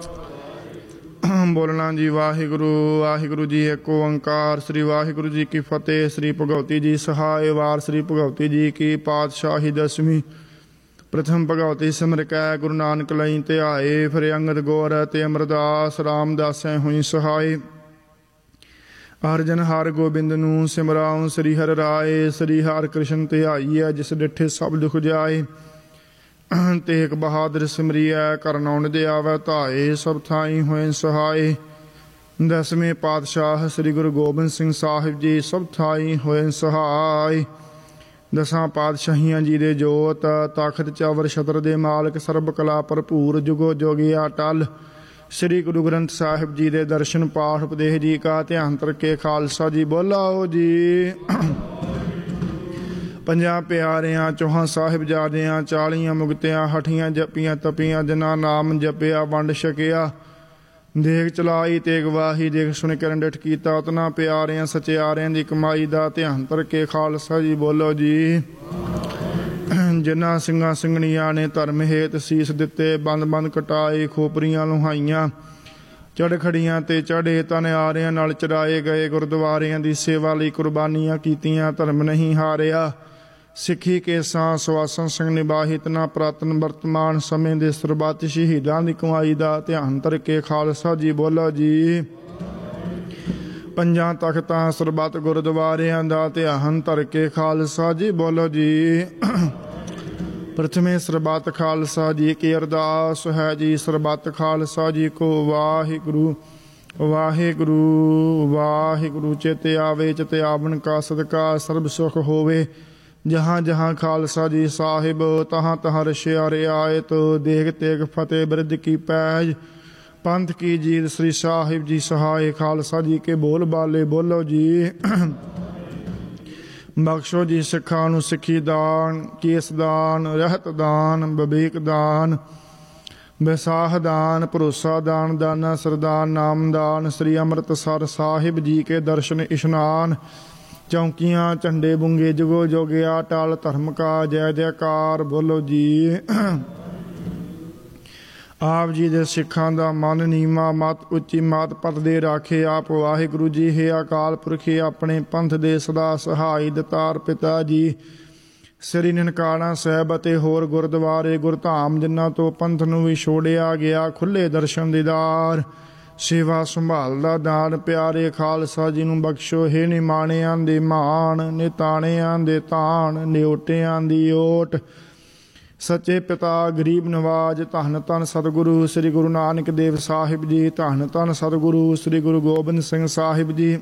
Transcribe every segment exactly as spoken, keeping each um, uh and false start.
बोलना जी वाहिगुरु वाहिगुरु जी एक ओंकार। श्री वाहिगुरु जी की फतेह। श्री भगवती जी सहाय वार। श्री भगवती जी की पातशाही दसवीं। प्रथम भगवती सिमर कै गुरु नानक लई ध्याए। फिर अंगद गौर ते अमरदास रामदासै हुई सहाय। अर्जन हर गोबिंद नूं सिमराऊं श्री हर राय। श्री हर कृष्ण ध्याईऐ जिस डिठे सब दुख जाए। तेग बहादुर सिमरिया करनौन दे आवै धाए। सब थाई होए सहाय। दसवें पातशाह श्री गुरु गोबिंद सिंह साहिब जी सब थाई होए सहाय। दसां पातशाहियां जी दे जोत तखत चावर छतर दे मालक सर्ब कला भरपूर जुगो जोगिया टल। श्री गुरु ग्रंथ साहिब जी दे दर्शन पाठ उपदेश जी का ध्यान तरके खालसा जी बोलाओ जी। पंजां प्यारियां चौहां साहिबजादियां चालियां मुगतियां हठियां जपियां तपियां जिन्हां नाम जपिया वंड छकिया। देख चलाई तेग वाही देख सुन किरण डिठ कीता उतना प्यारियां सचियारियां दी कमाई दा ध्यान तरके खालसा जी बोलो जी। जिन्हां ਸਿੰਘਾਂ ਸਿੰਘਣੀਆਂ ने धर्म हेत सीस दिते बंद बंद कटाए खोपरियां लुहाइयां। चढ़ खड़ियां ते चढ़े तन आरियां नाल चराए गए गुरुद्वारियां दी सेवा लई कुर्बानियां कीतियां धर्म नहीं हारिया। सिੱਖੀ ਕੇਸਾਂ ਸਵਾਸਨ ਸਿੰਘ ਨਿਭਾਹੀ ਤਨਾ ਪ੍ਰਾਤਨ ਵਰਤਮਾਨ ਸਮੇਂ ਦੇ ਸਰਬੱਤ ਸ਼ਹੀਦਾਂ ਦੀ ਕਮਾਈ ਦਾ ਧਿਆਨ ਧਰਕੇ ਖਾਲਸਾ ਜੀ ਬੋਲੋ ਜੀ। ਪੰਜਾਂ ਤਖਤਾਂ ਸਰਬੱਤ ਗੁਰਦੁਆਰਿਆਂ ਦਾ ਧਿਆਨ ਧਰਕੇ ਖਾਲਸਾ ਜੀ ਬੋਲੋ ਜੀ। ਪ੍ਰਥਮੇ ਸਰਬੱਤ ਖਾਲਸਾ ਜੀ ਕੀ ਅਰਦਾਸ ਹੈ ਜੀ। ਸਰਬੱਤ ਖਾਲਸਾ ਜੀ ਕੋ ਵਾਹਿਗੁਰੂ ਵਾਹਿਗੁਰੂ ਵਾਹਿਗੁਰੂ ਚੇਤੇ ਆਵੇ ਚਿਤ ਆਵਣ ਕਾ ਸਦਕਾ ਸਰਬ ਸੁਖ ਹੋਵੇ। जहाँ जहाँ खालसा जी साहिब तहाँ तहाँ रशिया रियायत देख तेग फतेह बिरद की पैज पंथ की जीत श्री साहिब जी सहाय। खालसा जी के बोल बाले बोलो जी। बख्शो जी सिखा नूं सिखी दान केस दान रहत दान बबीक दान बैसाह दान भरोसा दान दाना सरदान नाम दान। श्री अमृतसर साहिब जी के दर्शन इशनान चौंकियां झंडे बुंगे जुगो जोगिया टाल धर्म का जय जयकार बोलो जी। आप जी दे सिखां दा मन नीमा मत उच्ची मात पत दे राखे। आप वाहिगुरु जी हे अकाल पुरखे अपने पंथ दे सदा सहाय दतार पिता जी। श्री ननकाना साहिब अते होर गुरद्वारे गुरधाम जिन्हां तो पंथ नूं भी छोड़िया गया खुले दर्शन दीदार। सेवा संभाल दा दान प्यारे खालसा जी नूं बख्शो हे निमाणियां दे मान निताणियां दे ताण निओटियां दी ओट। सच्चे पिता गरीब नवाज धन धन सतगुरु श्री गुरु नानक देव साहिब जी। धन धन सतगुरु श्री गुरु गोबिंद सिंह साहिब जी।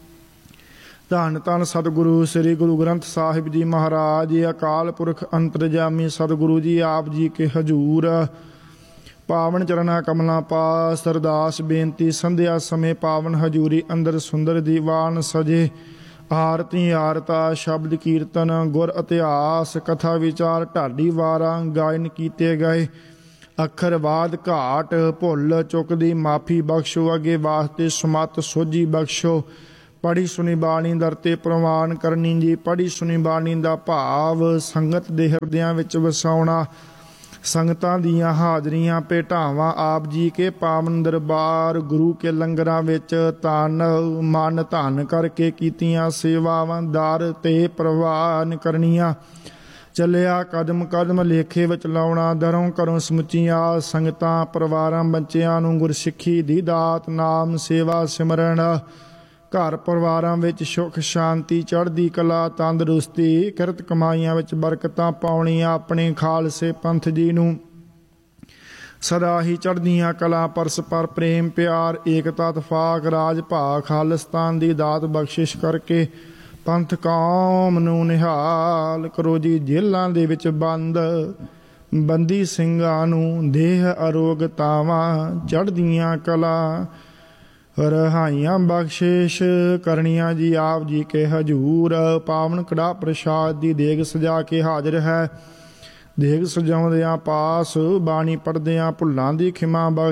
धन धन सतगुरु श्री गुरु ग्रंथ साहिब जी महाराज। अकाल पुरख अंतरजामी सतगुरु जी आप जी के हजूर। पावन चरणा कमला पास अरदास बेनती संध्या समय पावन हजूरी अंदर सुंदर दीवान सजे। आरती आरता शब्द कीर्तन गुर इतिहास कथा विचार ढाडी वारा गायन कीते गए। अखर वाद घाट भुल चुक दी माफी बख्शो अगे वास्ते सुमत सोझी बख्शो। पढ़ी सुनी बाणी दर ते प्रवान करनी जी। पढ़ी सुनी बाणी दा भाव संगत दे हिरदियां विच वसाउणा। संगतां दियां हाजरियां भेटावां आप जी के पावन दरबार। गुरु के लंगरां विच तन मन धन करके कीतियां सेवावां दर ते प्रवान करनियां। चलिया कदम कदम लेखे विच लाउणा दरों घरों समुचीआं संगतां परिवारां बच्चिआं नूं गुरसिੱਖੀ दी दात नाम सेवा सिमरन। घर परिवारां विच सुख शांति चढ़दी कला तंदरुस्ती किरत कमाईआं विच बरकतां पाउणीआं। अपने खालसे पंथ जी नूं सदा ही चढ़दियां कला परस्पर प्रेम प्यार एकता तफाक राज भाग खालिस्तान दी दात बख्शिश करके पंथ कौम नूं निहाल करो जी। जेलां दे विच बंद बंदी ਸਿੰਘਾਂ नूं देह अरोगतावां चढ़दियां कला रहाइयां बख्शिश करनियां जी। आप जी के हजूर पावन कड़ा प्रसाद दी देग सजा के हाजिर है। देग सजाउंदियां पास बाणी पढ़दियां भुल्लां दी खिमा बख्श।